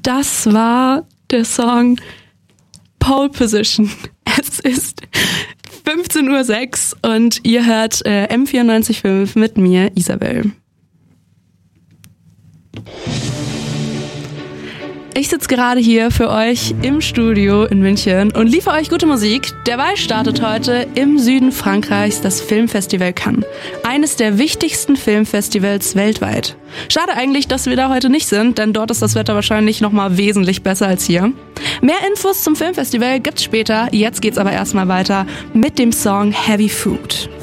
Das war der Song Pole Position. Es ist 15:06 Uhr und ihr hört M94.5 mit mir, Isabel. Ich sitze gerade hier für euch im Studio in München und liefere euch gute Musik. Derweil startet heute im Süden Frankreichs das Filmfestival Cannes. Eines der wichtigsten Filmfestivals weltweit. Schade eigentlich, dass wir da heute nicht sind, denn dort ist das Wetter wahrscheinlich nochmal wesentlich besser als hier. Mehr Infos zum Filmfestival gibt's später. Jetzt geht's aber erstmal weiter mit dem Song Heavy Food.